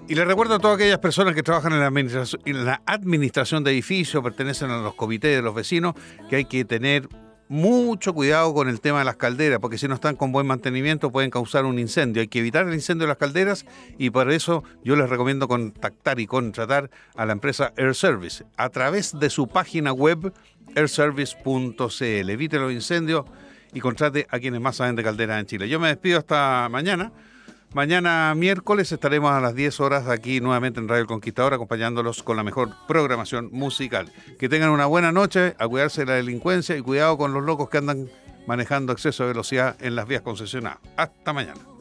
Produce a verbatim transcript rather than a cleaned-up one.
Y les recuerdo a todas aquellas personas que trabajan en la administración, en la administración de edificios, pertenecen a los comités de los vecinos, que hay que tener mucho cuidado con el tema de las calderas, porque si no están con buen mantenimiento pueden causar un incendio. Hay que evitar el incendio de las calderas y por eso yo les recomiendo contactar y contratar a la empresa Air Service a través de su página web air service punto c l. Evite los incendios y contrate a quienes más saben de calderas en Chile. Yo me despido hasta mañana. Mañana miércoles estaremos a las diez horas aquí nuevamente en Radio El Conquistador acompañándolos con la mejor programación musical. Que tengan una buena noche, a cuidarse de la delincuencia y cuidado con los locos que andan manejando exceso de velocidad en las vías concesionadas. Hasta mañana.